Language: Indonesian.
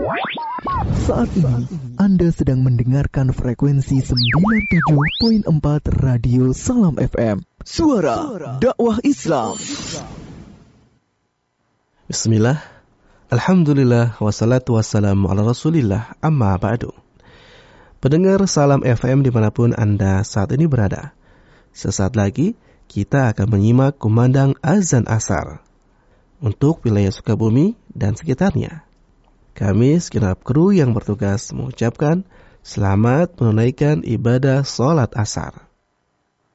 Saat ini Anda sedang mendengarkan frekuensi 97.4 Radio Salam FM. Suara dakwah Islam. Bismillah, alhamdulillah, wassalatu wassalamu ala rasulillah, amma ba'du. Pendengar Salam FM dimanapun Anda saat ini berada, sesaat lagi kita akan menyimak kumandang azan asar untuk wilayah Sukabumi dan sekitarnya. Kami segenap kru yang bertugas mengucapkan selamat menunaikan ibadah sholat asar.